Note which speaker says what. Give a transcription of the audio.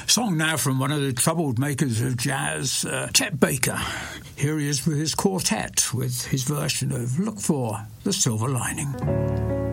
Speaker 1: Song now from one of the troubled makers of jazz, Chet Baker. Here he is with his quartet, with his version of Look for the Silver Lining.